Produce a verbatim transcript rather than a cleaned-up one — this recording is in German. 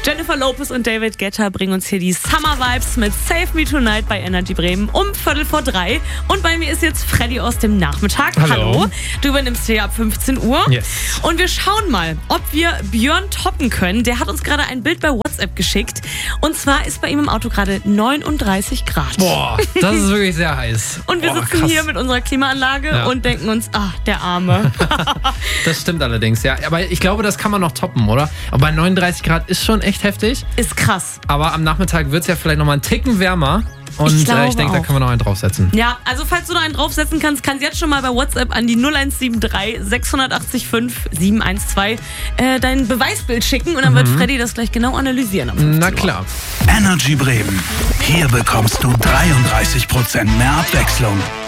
Jennifer Lopez und David Guetta bringen uns hier die Summer Vibes mit Save Me Tonight bei Energy Bremen um Viertel vor drei. Und bei mir ist jetzt Freddy aus dem Nachmittag. Hallo. Hallo. Du übernimmst hier ab fünfzehn Uhr. Yes. Und wir schauen mal, ob wir Björn toppen können. Der hat uns gerade ein Bild bei WhatsApp geschickt. Und zwar ist bei ihm im Auto gerade neununddreißig Grad. Boah, das ist wirklich sehr heiß. Und wir Boah, sitzen krass. hier mit unserer Klimaanlage Ja. und denken uns, ah, der Arme. Das stimmt allerdings, ja. Aber ich glaube, das kann man noch toppen, oder? Aber bei neununddreißig Grad ist schon echt heftig. Ist krass. Aber am Nachmittag wird es ja vielleicht nochmal einen Ticken wärmer. Und Ich ich, glaube äh, ich denke, da auch. kann man noch einen draufsetzen. Ja, also falls du da einen draufsetzen kannst, kannst jetzt schon mal bei WhatsApp an die null eins sieben drei sechs acht fünf sieben eins zwei äh, dein Beweisbild schicken und dann wird Freddy das gleich genau analysieren. Am fünfzehn Na Uhr. klar. Energy Bremen. Hier bekommst du dreiunddreißig Prozent mehr Abwechslung.